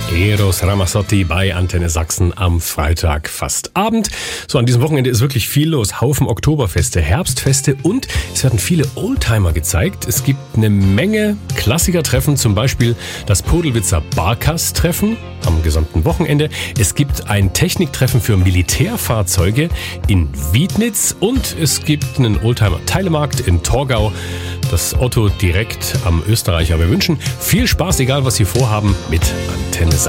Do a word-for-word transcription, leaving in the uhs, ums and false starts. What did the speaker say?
Eros Ramazzotti bei Antenne Sachsen am Freitag fast Abend. So, an diesem Wochenende ist wirklich viel los. Haufen Oktoberfeste, Herbstfeste und es werden viele Oldtimer gezeigt. Es gibt eine Menge Klassikertreffen, zum Beispiel das Podelwitzer Barkas-Treffen am gesamten Wochenende. Es gibt ein Techniktreffen für Militärfahrzeuge in Wiednitz und es gibt einen Oldtimer-Teilemarkt in Torgau. Das Otto direkt am Österreicher. Wir wünschen viel Spaß, egal was Sie vorhaben, mit Antenne Sachsen.